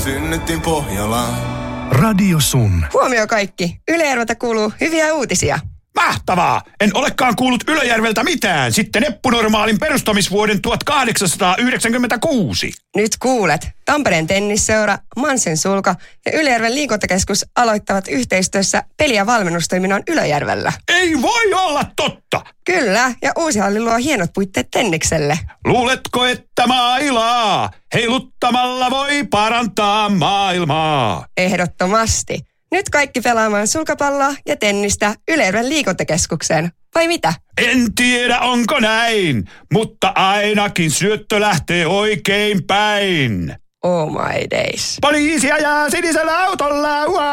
synnyttiin Pohjolaan. Radio Sun. Huomio kaikki. Ylejärveltä kuuluu hyviä uutisia. Mahtavaa! En olekaan kuullut Ylöjärveltä mitään sitten Eppunormaalin perustamisvuoden 1896. Nyt kuulet. Tampereen tennisseura, Mansen sulka ja Ylöjärven liikuntakeskus aloittavat yhteistyössä peli- ja valmennustoiminnan Ylöjärvellä. Ei voi olla totta! Kyllä, ja uusi halli luo hienot puitteet tennikselle. Luuletko, että mailaa heiluttamalla voi parantaa maailmaa? Ehdottomasti. Nyt kaikki pelaamaan sulkapalloa ja tennistä Ylöjärven liikuntakeskukseen. Vai mitä? En tiedä, onko näin, mutta ainakin syöttö lähtee oikein päin. Oh my days. Poliisi ajaa sinisellä autolla.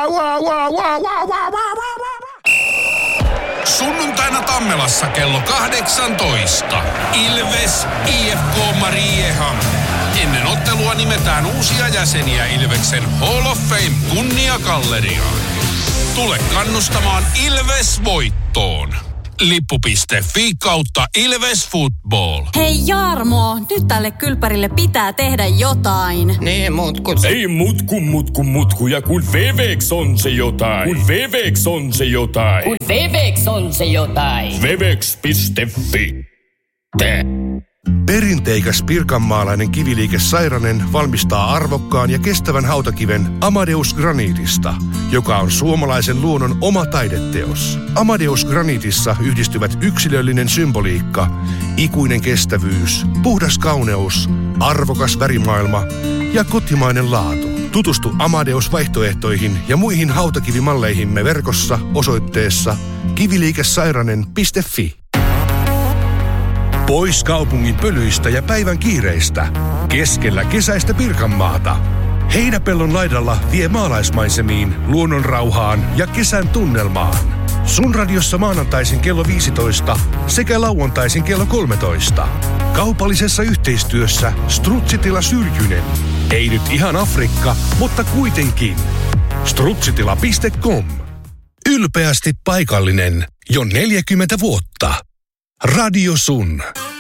Sunnuntaina Tammelassa kello 18. Ilves IFK Mariehamn. Ennen ottelua nimetään uusia jäseniä Ilveksen Hall of Fame kunniagalleriaan. Tule kannustamaan Ilves voittoon. Lippu.fi/Ilves Football. Hei Jarmo, nyt tälle kylpärille pitää tehdä jotain. Niin, mutkut. Ei mutku, ja kun Vevex on se jotain. Kun Vevex on se jotain. Kun Vevex on se jotain. Vevex.fi. Perinteikäs pirkanmaalainen kiviliike Sairanen valmistaa arvokkaan ja kestävän hautakiven Amadeus Granitista, joka on suomalaisen luonnon oma taideteos. Amadeus Granitissa yhdistyvät yksilöllinen symboliikka, ikuinen kestävyys, puhdas kauneus, arvokas värimaailma ja kotimainen laatu. Tutustu Amadeus-vaihtoehtoihin ja muihin hautakivimalleihimme verkossa osoitteessa kiviliikesairanen.fi. Pois kaupungin pölyistä ja päivän kiireistä. Keskellä kesäistä Pirkanmaata. Heinäpellon laidalla vie maalaismaisemiin, luonnon rauhaan ja kesän tunnelmaan. Sun radiossa maanantaisin kello 15 sekä lauantaisin kello 13. Kaupallisessa yhteistyössä Strutsitila Syrjynen. Ei nyt ihan Afrikka, mutta kuitenkin. Strutsitila.com. Ylpeästi paikallinen jo 40 vuotta. Radio Sun.